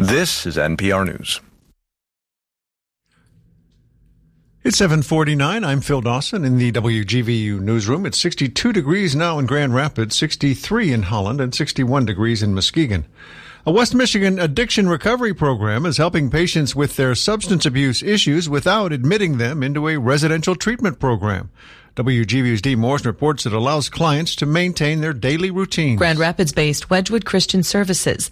This is NPR News. It's 7:49. I'm Phil Dawson in the WGVU newsroom. It's 62 degrees now in Grand Rapids, 63 in Holland, and 61 degrees in Muskegon. A West Michigan addiction recovery program is helping patients with their substance abuse issues without admitting them into a residential treatment program. WGVU's Dee Morrison reports it allows clients to maintain their daily routines. Grand Rapids-based Wedgwood Christian Services